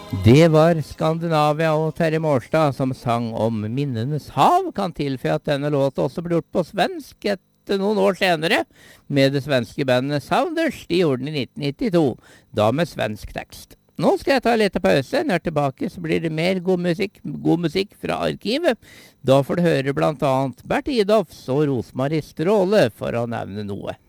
Det var Skandinavia og Terje Mårstad som sang om Minnenes hav. Kan tilføye at denne låta også ble gjort på svensk etter noen år senere med det svenske bandet Sounders. De gjorde den i 1992, da med svensk tekst. Nå skal jeg ta litt pause. Når jeg er tilbake så blir det mer god musikk fra arkivet. Da får du høre blant annet Bert Idolfs og Rosmarie Stråle, for å nevne noe.